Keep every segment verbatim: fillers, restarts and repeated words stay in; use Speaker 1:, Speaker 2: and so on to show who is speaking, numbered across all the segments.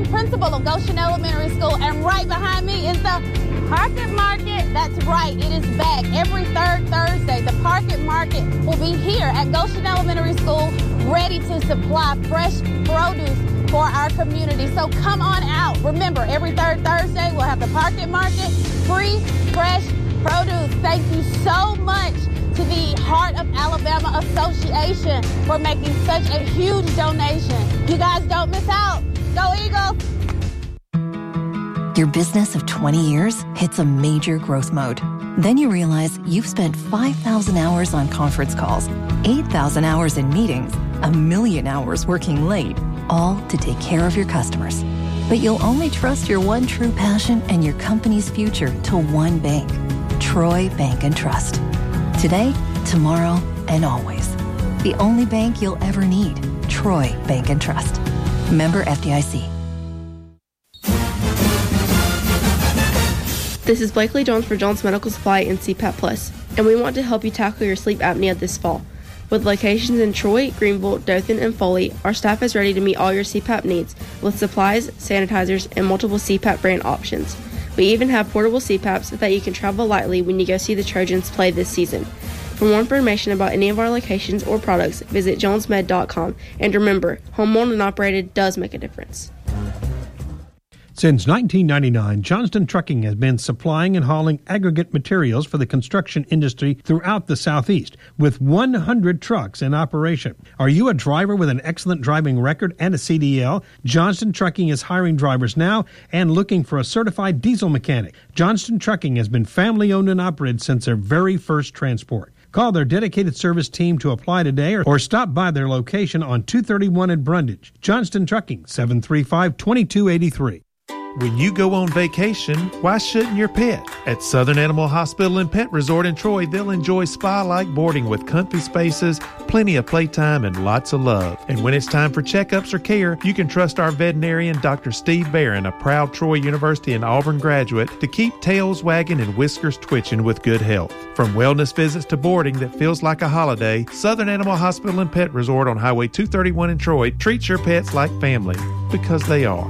Speaker 1: I'm principal of Goshen Elementary School, and right behind me is the Market Market. That's right, it is back every third Thursday. The Market Market will be here at Goshen Elementary School, ready to supply fresh produce for our community. So come on out. Remember, every third Thursday we'll have the Market Market, free, fresh produce. Thank you so much to the Heart of Alabama Association for making such a huge donation. You guys don't miss out. Go Eagles!
Speaker 2: Your business of twenty years hits a major growth mode. Then you realize you've spent five thousand hours on conference calls, eight thousand hours in meetings, a million hours working late, all to take care of your customers. But you'll only trust your one true passion and your company's future to one bank, Troy Bank and Trust. Today, tomorrow, and always. The only bank you'll ever need, Troy Bank and Trust. Member F D I C.
Speaker 3: This is Blakely Jones for Jones Medical Supply and C PAP Plus, and we want to help you tackle your sleep apnea this fall. With locations in Troy, Greenville, Dothan, and Foley, our staff is ready to meet all your C PAP needs with supplies, sanitizers, and multiple C PAP brand options. We even have portable C PAPs that you can travel lightly when you go see the Trojans play this season. For more information about any of our locations or products, visit jones med dot com. And remember, home owned and operated does make a difference.
Speaker 4: Since nineteen ninety-nine, Johnston Trucking has been supplying and hauling aggregate materials for the construction industry throughout the Southeast, with one hundred trucks in operation. Are you a driver with an excellent driving record and a C D L? Johnston Trucking is hiring drivers now and looking for a certified diesel mechanic. Johnston Trucking has been family-owned and operated since their very first transport. Call their dedicated service team to apply today or stop by their location on two thirty-one in Brundage. Johnston Trucking, seven three five, two two eight three.
Speaker 5: When you go on vacation, why shouldn't your pet? At Southern Animal Hospital and Pet Resort in Troy, they'll enjoy spa-like boarding with comfy spaces, plenty of playtime, and lots of love. And when it's time for checkups or care, you can trust our veterinarian, Doctor Steve Barron, a proud Troy University and Auburn graduate, to keep tails wagging and whiskers twitching with good health. From wellness visits to boarding that feels like a holiday, Southern Animal Hospital and Pet Resort on Highway two thirty-one in Troy treats your pets like family, because they are.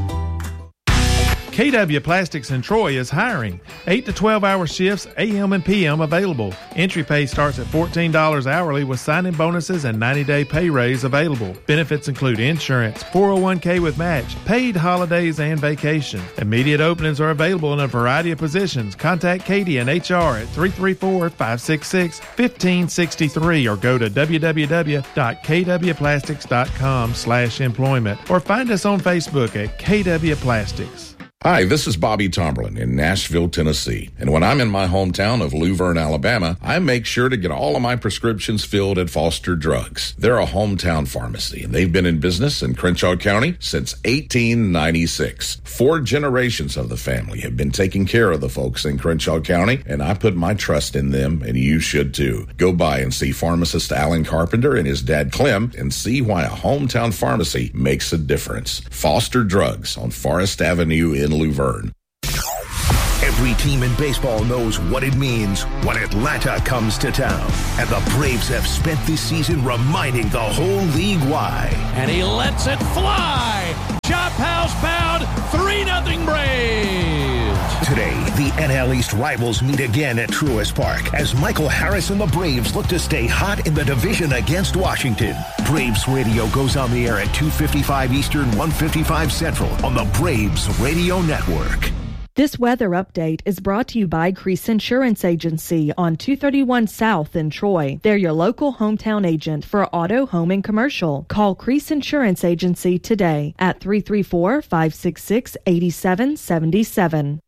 Speaker 5: K W Plastics in Troy is hiring. eight to twelve hour shifts, A M and P M available. Entry pay starts at fourteen dollars hourly with sign-in bonuses and ninety day pay raise available. Benefits include insurance, four oh one k with match, paid holidays, and vacation. Immediate openings are available in a variety of positions. Contact Katie and H R at three three four, five six six, one five six three or go to w w w dot k w plastics dot com slash employment or find us on Facebook at K W Plastics.
Speaker 6: Hi, this is Bobby Tomberlin in Nashville, Tennessee. And when I'm in my hometown of Luverne, Alabama, I make sure to get all of my prescriptions filled at Foster Drugs. They're a hometown pharmacy, and they've been in business in Crenshaw County since eighteen ninety-six. Four generations of the family have been taking care of the folks in Crenshaw County, and I put my trust in them, and you should too. Go by and see pharmacist Alan Carpenter and his dad Clem and see why a hometown pharmacy makes a difference. Foster Drugs on Forest Avenue in Luverne.
Speaker 7: Every team in baseball knows what it means when Atlanta comes to town. And the Braves have spent this season reminding the whole league why.
Speaker 8: And he lets it fly. Chop house bound, three nothing Braves.
Speaker 7: Today, the N L East rivals meet again at Truist Park as Michael Harris and the Braves look to stay hot in the division against Washington. Braves Radio goes on the air at two fifty-five Eastern, one fifty-five Central on the Braves Radio Network.
Speaker 9: This weather update is brought to you by Crease Insurance Agency on two thirty-one South in Troy. They're your local hometown agent for auto, home, and commercial. Call Crease Insurance Agency today at three three four, five six six, eight seven seven seven.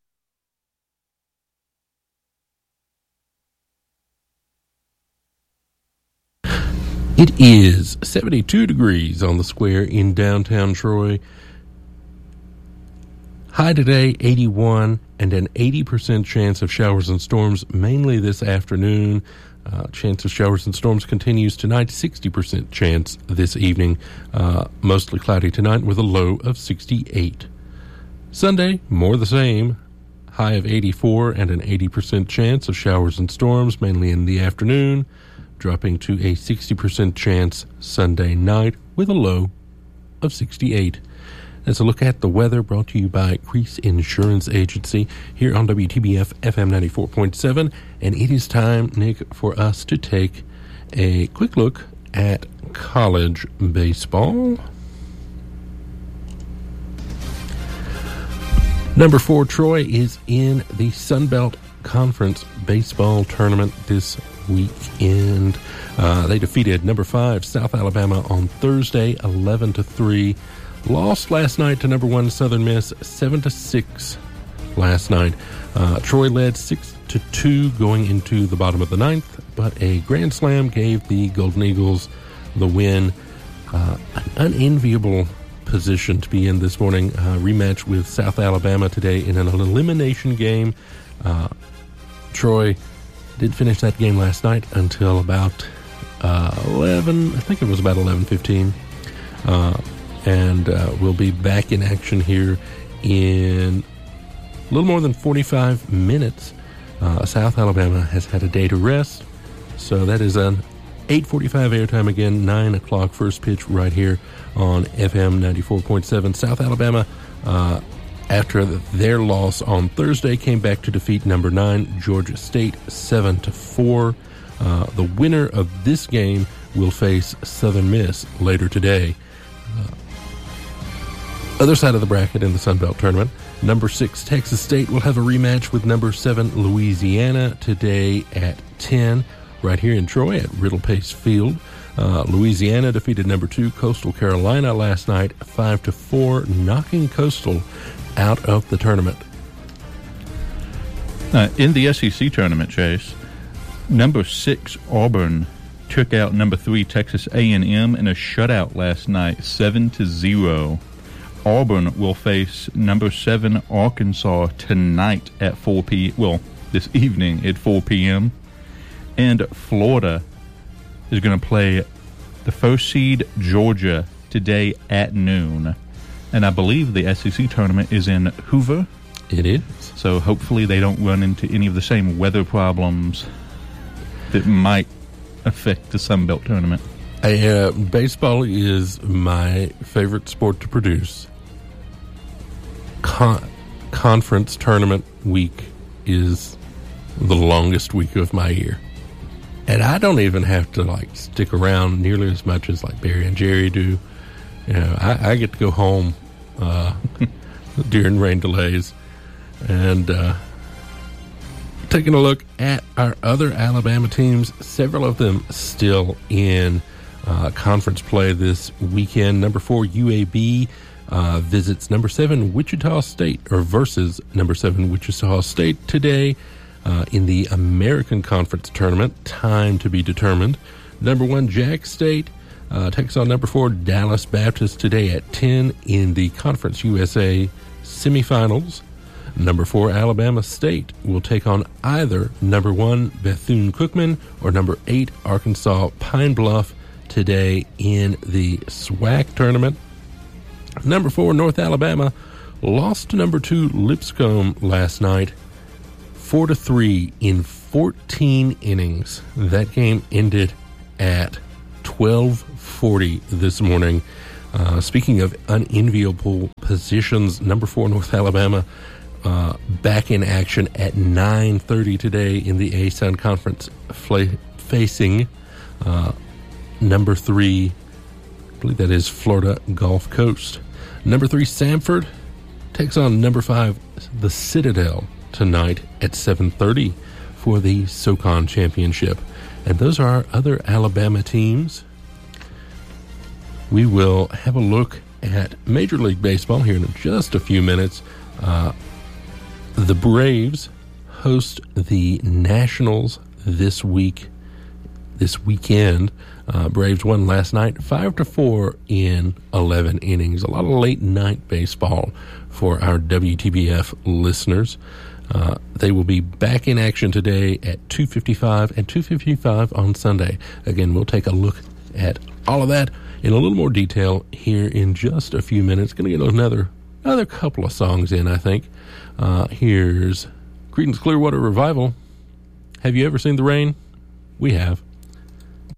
Speaker 10: It is seventy-two degrees on the square in downtown Troy. High today, eighty-one, and an eighty percent chance of showers and storms, mainly this afternoon. Uh, chance of showers and storms continues tonight, sixty percent chance this evening. Uh, mostly cloudy tonight with a low of sixty-eight. Sunday, more the same. High of eighty-four and an eighty percent chance of showers and storms, mainly in the afternoon. Dropping to a sixty percent chance Sunday night with a low of sixty-eight. That's a look at the weather brought to you by Crease Insurance Agency here on W T B F F M ninety-four point seven. And it is time, Nick, for us to take a quick look at college baseball. Number four, Troy is in the Sun Belt Conference baseball tournament this weekend. Uh, they defeated number five, South Alabama, on Thursday, eleven to three. Lost last night to number one, Southern Miss, seven to six last night. Uh, Troy led six to two going into the bottom of the ninth, but a grand slam gave the Golden Eagles the win. Uh, an unenviable position to be in this morning. Uh, rematch with South Alabama today in an elimination game. Uh, Troy did finish that game last night until about uh, eleven, I think it was about eleven fifteen. Uh, and uh, we'll be back in action here in a little more than forty-five minutes. Uh, South Alabama has had a day to rest, so that is an eight forty-five airtime again, nine o'clock first pitch right here on F M ninety-four point seven. South Alabama, uh, after their loss on Thursday, came back to defeat number nine, Georgia State, seven to four. Uh, the winner of this game will face Southern Miss later today. Uh, other side of the bracket in the Sun Belt tournament, number six, Texas State will have a rematch with number seven, Louisiana, today at ten, right here in Troy at Riddle Pace Field. Uh, Louisiana defeated number two, Coastal Carolina, last night, five to four, knocking Coastal out of the tournament.
Speaker 11: Uh, in the S E C tournament, Chase, number six, Auburn, took out number three, Texas A and M in a shutout last night, seven to zero. Auburn will face number seven, Arkansas, tonight at four p.m. Well, this evening at four p.m. And Florida is going to play the first seed, Georgia, today at noon. And I believe the S E C tournament is in Hoover.
Speaker 10: It is.
Speaker 11: So hopefully they don't run into any of the same weather problems that might affect the Sun Belt tournament.
Speaker 10: Uh, baseball is my favorite sport to produce. Con- conference tournament week is the longest week of my year. And I don't even have to like stick around nearly as much as like Barry and Jerry do. You know, I, I get to go home uh, during rain delays. And uh, taking a look at our other Alabama teams, several of them still in uh, conference play this weekend. Number four, U A B uh, visits number seven, Wichita State, or versus number seven, Wichita State today. Uh, in the American Conference Tournament, time to be determined. Number one, Jack State uh, takes on number four, Dallas Baptist, today at ten in the Conference U S A semifinals. Number four, Alabama State will take on either number one, Bethune-Cookman, or number eight, Arkansas Pine Bluff, today in the SWAC tournament. Number four, North Alabama lost to number two, Lipscomb, last night, Four to three in fourteen innings. That game ended at twelve forty this morning. Uh, speaking of unenviable positions, number four North Alabama uh, back in action at nine thirty today in the A-Sun Conference, fla- facing uh, number three, I believe that is Florida Gulf Coast. Number three Samford takes on number five, the Citadel, tonight at seven thirty for the SoCon Championship. And those are our other Alabama teams. We will have a look at Major League Baseball here in just a few minutes. Uh, the Braves host the Nationals this week, this weekend. Uh, Braves won last night, five to four in eleven innings. A lot of late night baseball for our W T B F listeners. Uh, they will be back in action today at two fifty-five and two fifty-five on Sunday. Again, we'll take a look at all of that in a little more detail here in just a few minutes. Going to get another another couple of songs in, I think. Uh, here's Creedence Clearwater Revival. Have you ever seen the rain? We have.